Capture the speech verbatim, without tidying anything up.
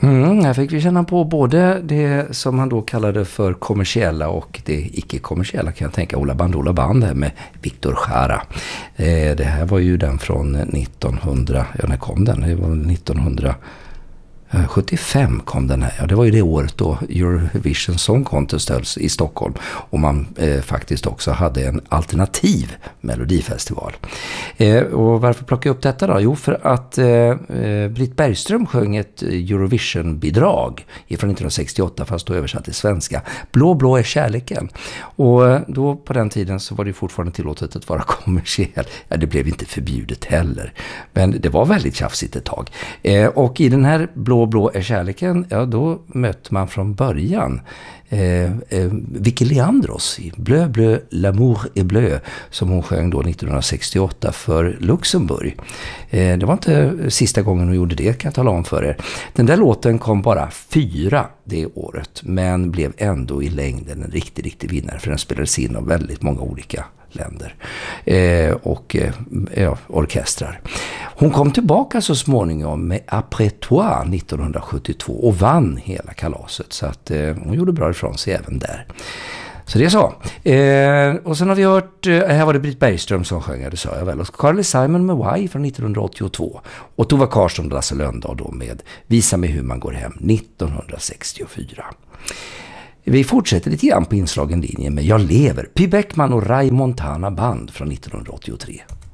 Mm, här fick vi känna på både det som han då kallade för kommersiella och det icke-kommersiella, kan jag tänka. Ola Band, Ola Band här med Victor Jara. Eh, det här var ju den från nittonhundra, ja när kom den? Det var nittonhundrasjuttiofem kom den här. Ja, det var ju det året då Eurovision Song Contest hölls i Stockholm och man eh, faktiskt också hade en alternativ melodifestival. Eh, och varför plockar jag upp detta då? Jo, för att eh, Britt Bergström sjöng ett Eurovision-bidrag från nittonhundrasextioåtta, fast då översatt till svenska. Blå, blå är kärleken. Och då på den tiden så var det fortfarande tillåtet att vara kommersiell. Ja, det blev inte förbjudet heller. Men det var väldigt tjafsigt ett tag. Eh, och i den här Blå, blå är kärleken, ja då mötte man från början Eh, eh, Vicky Leandros i Bleu, bleu, l'amour est bleu, som hon sjöng då nittonhundrasextioåtta för Luxemburg. Eh, det var inte sista gången hon gjorde det, kan jag tala om för er. Den där låten kom bara fyra det året, men blev ändå i längden en riktig, riktig vinnare, för den spelades in av väldigt många olika länder eh, och eh, ja, orkestrar. Hon kom tillbaka så småningom med Après toi nittonhundrasjuttiotvå och vann hela kalaset, så att eh, hon gjorde bra ifrån sig även där. Så det är så. Eh, och sen har vi hört, eh, här var det Britt Bergström som sjöng, det sa jag väl. Och Carly Simon med Why från nittonhundraåttiotvå. Och Tova Karlsson och Lasse Lönndahl då med Visa mig hur man går hem nittonhundrasextiofyra. Vi fortsätter lite grann på inslagen linje med Jag lever, Py Bäckman och Ray Montana Band från nittonhundraåttiotre.